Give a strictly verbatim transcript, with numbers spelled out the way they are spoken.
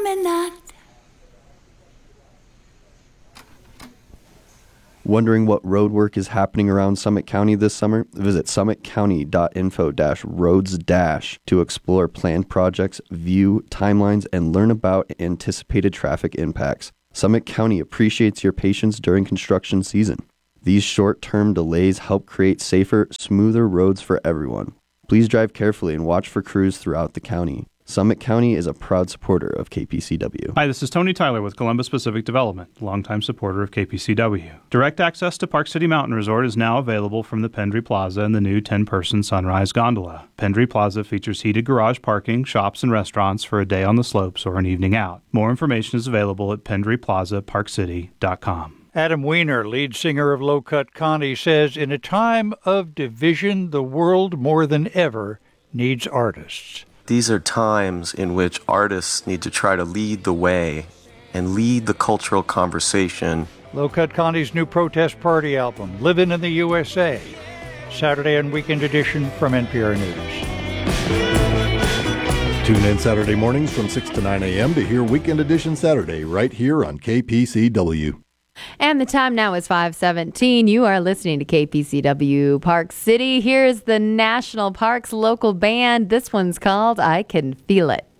promenade. Wondering what road work is happening around Summit County this summer? Visit summit county dot info dash roads dash to explore planned projects, view timelines, and learn about anticipated traffic impacts. Summit County appreciates your patience during construction season. These short-term delays help create safer, smoother roads for everyone. Please drive carefully and watch for crews throughout the county. Summit County is a proud supporter of K P C W. Hi, this is Tony Tyler with Columbus Pacific Development, longtime supporter of K P C W. Direct access to Park City Mountain Resort is now available from the Pendry Plaza and the new ten-person Sunrise Gondola. Pendry Plaza features heated garage parking, shops, and restaurants for a day on the slopes or an evening out. More information is available at pendry plaza park city dot com. Adam Weiner, lead singer of Low Cut Connie, says, in a time of division, the world more than ever needs artists. These are times in which artists need to try to lead the way and lead the cultural conversation. Low Cut Connie's new protest party album, Living in the U S A, Saturday and Weekend Edition from N P R News. Tune in Saturday mornings from six to nine a.m. to hear Weekend Edition Saturday right here on K P C W. And the time now is five seventeen. You are listening to K P C W Park City. Here's the National Parks local band. This one's called I Can Feel It.